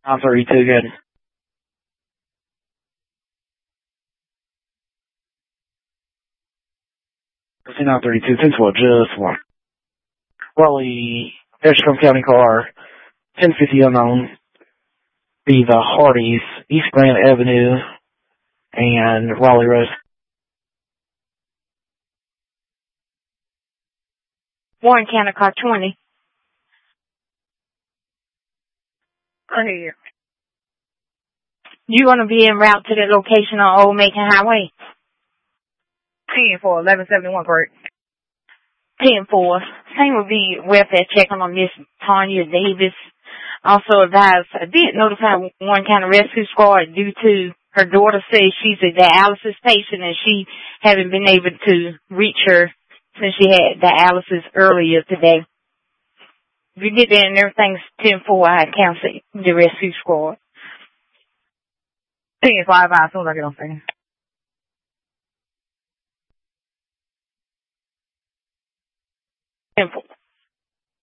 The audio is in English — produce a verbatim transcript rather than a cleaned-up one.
I'm thirty-two, good. fifty-nine thirty-two, ten four, just one. Raleigh, Edgecombe County car, ten fifty unknown. Be the Hardys, East Grand Avenue, and Raleigh Road. Warren County car twenty. Go ahead. You're going to be en route to the location on Old Macon Highway? ten for eleven seventy-one, correct? ten four. Same will be welfare checking on Miss Tanya Davis. Also advised, I did notify Warren County Rescue Squad due to her daughter says she's a dialysis patient and she haven't been able to reach her since she had dialysis earlier today. If you get there and everything's ten four, I cancel the rescue squad. ten five, as soon as I get on scene. ten four.